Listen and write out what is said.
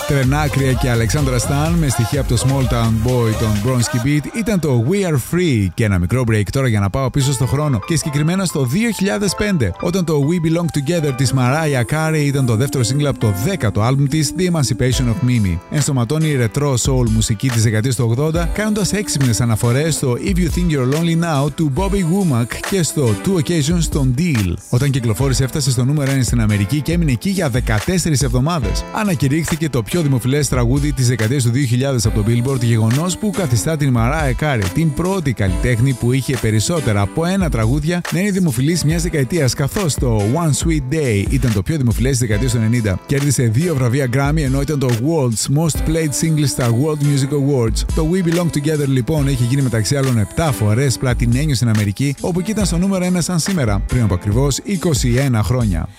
Τρενάκρια και Αλεξάνδρα Σταν με στοιχεία από το Small Town Boy των Bronski Beat ήταν το We Are Free. Και ένα μικρό break τώρα για να πάω πίσω στο χρόνο και συγκεκριμένα στο 2005, όταν το We Belong Together της Mariah Carey ήταν το δεύτερο single από το 10ο άλμπουμ της The Emancipation of Mimi. Ενσωματώνει η retro soul μουσική της δεκαετίας του 80, κάνοντας έξυπνες αναφορές στο If You Think You're Lonely Now του Bobby Womack και στο Two Occasions των Deal. Όταν κυκλοφόρησε έφτασε στο νούμερο 1 στην Αμερική και έμεινε εκεί για 14 εβδομάδες. Ανακηρύχθηκε το πιο δημοφιλές τραγούδι της δεκαετίας του 2000 από το Billboard, γεγονός που καθιστά την Mariah Carey την πρώτη καλλιτέχνη που είχε περισσότερα από ένα τραγούδια να είναι δημοφιλής μιας δεκαετίας, καθώς το One Sweet Day ήταν το πιο δημοφιλές της δεκαετίας του 90. Κέρδισε 2 βραβεία Grammy, ενώ ήταν το World's Most Played Single στα World Music Awards. Το We Belong Together λοιπόν έχει γίνει μεταξύ άλλων 7 φορές πλατινένιο στην Αμερική, όπου και ήταν στο νούμερο 1 σαν σήμερα, πριν από ακριβώς 21 χρόνια.